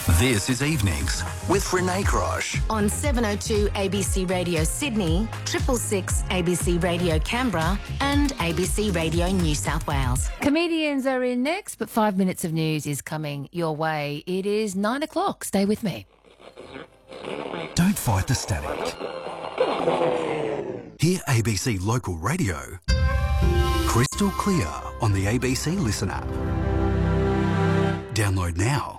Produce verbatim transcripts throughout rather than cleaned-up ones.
This is Evenings with Renee Crosh. On seven oh two A B C Radio Sydney, triple six A B C Radio Canberra and A B C Radio New South Wales. Comedians are in next, but five minutes of news is coming your way. It is nine o'clock. Stay with me. Don't fight the static. Hear A B C Local Radio crystal clear on the A B C Listen app. Download now.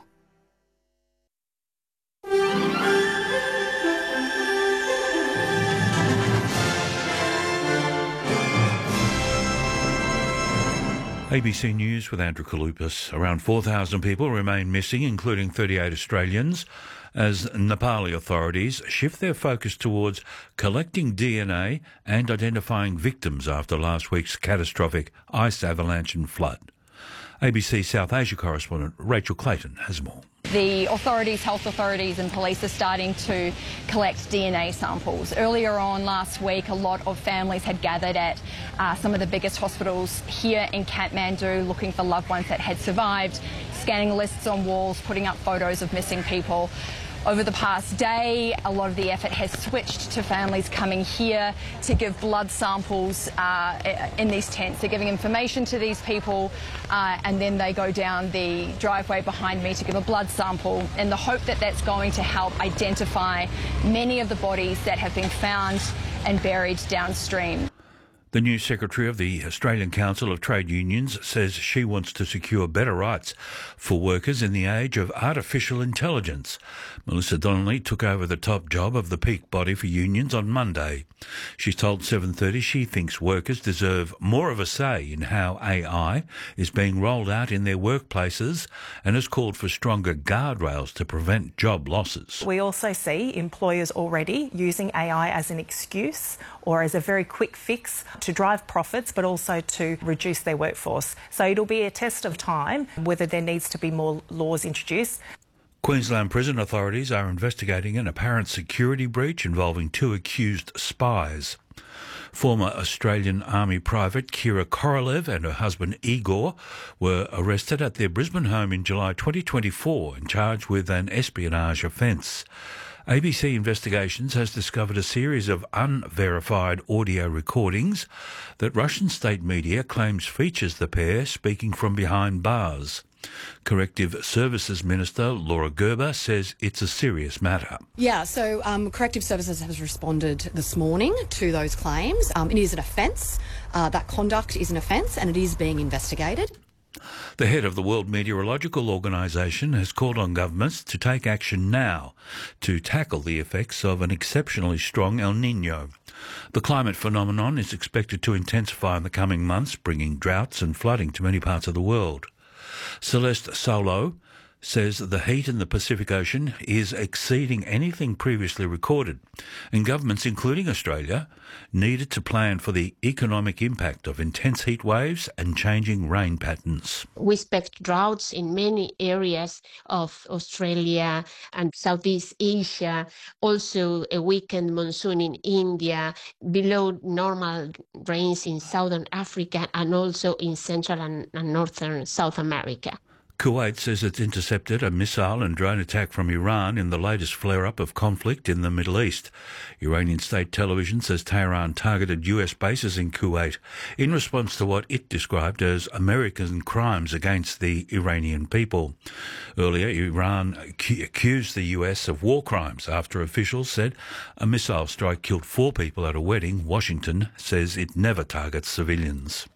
A B C News with Andrew Kalupas. Around four thousand people remain missing, including thirty-eight Australians, as Nepali authorities shift their focus towards collecting D N A and identifying victims after last week's catastrophic ice avalanche and flood. A B C South Asia correspondent Rachel Clayton has more. The authorities, health authorities and police are starting to collect D N A samples. Earlier on last week, a lot of families had gathered at uh, some of the biggest hospitals here in Kathmandu looking for loved ones that had survived, scanning lists on walls, putting up photos of missing people. Over the past day, a lot of the effort has switched to families coming here to give blood samples uh, in these tents. They're giving information to these people uh, and then they go down the driveway behind me to give a blood sample in the hope that that's going to help identify many of the bodies that have been found and buried downstream. The new Secretary of the Australian Council of Trade Unions says she wants to secure better rights for workers in the age of artificial intelligence. Melissa Donnelly took over the top job of the peak body for unions on Monday. She's told seven thirty she thinks workers deserve more of a say in how A I is being rolled out in their workplaces and has called for stronger guardrails to prevent job losses. We also see employers already using A I as an excuse or as a very quick fix to drive profits, but also to reduce their workforce. So it'll be a test of time whether there needs to be more laws introduced. Queensland prison authorities are investigating an apparent security breach involving two accused spies. Former Australian Army Private Kira Korolev and her husband Igor were arrested at their Brisbane home in July twenty twenty-four and charged with an espionage offence. A B C Investigations has discovered a series of unverified audio recordings that Russian state media claims features the pair speaking from behind bars. Corrective Services Minister Laura Gerber says it's a serious matter. Yeah, so um, Corrective Services has responded this morning to those claims. Um, it is an offence. Uh, that conduct is an offence and it is being investigated. The head of the World Meteorological Organization has called on governments to take action now to tackle the effects of an exceptionally strong El Niño. The climate phenomenon is expected to intensify in the coming months, bringing droughts and flooding to many parts of the world. Celeste Saulo says the heat in the Pacific Ocean is exceeding anything previously recorded, and governments, including Australia, needed to plan for the economic impact of intense heat waves and changing rain patterns. We expect droughts in many areas of Australia and Southeast Asia, also a weakened monsoon in India, below normal rains in Southern Africa and also in Central and, and Northern South America. Kuwait says it's intercepted a missile and drone attack from Iran in the latest flare-up of conflict in the Middle East. Iranian state television says Tehran targeted U S bases in Kuwait in response to what it described as American crimes against the Iranian people. Earlier, Iran accused the U S of war crimes after officials said a missile strike killed four people at a wedding. Washington says it never targets civilians.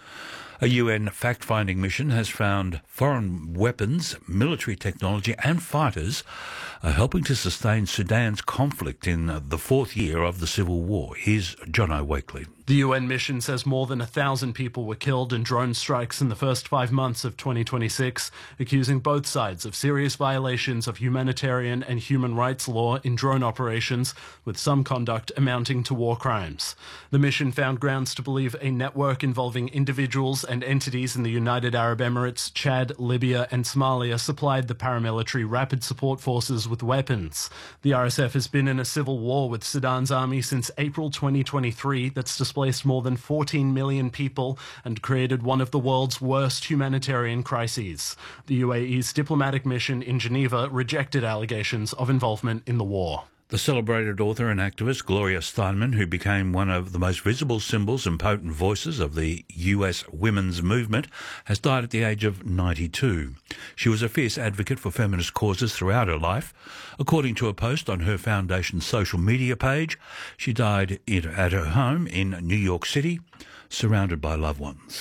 A U N fact-finding mission has found foreign weapons, military technology and fighters are helping to sustain Sudan's conflict in the fourth year of the civil war. Here's Jono Wakely. The U N mission says more than a thousand people were killed in drone strikes in the first five months of twenty twenty-six, accusing both sides of serious violations of humanitarian and human rights law in drone operations, with some conduct amounting to war crimes. The mission found grounds to believe a network involving individuals and entities in the United Arab Emirates, Chad, Libya and Somalia supplied the paramilitary rapid support forces with weapons. The R S F has been in a civil war with Sudan's army since April twenty twenty-three that's displayed displaced more than fourteen million people and created one of the world's worst humanitarian crises. The U A E's diplomatic mission in Geneva rejected allegations of involvement in the war. The celebrated author and activist Gloria Steinman, who became one of the most visible symbols and potent voices of the U S women's movement, has died at the age of ninety-two. She was a fierce advocate for feminist causes throughout her life. According to a post on her foundation's social media page, she died at her home in New York City, surrounded by loved ones.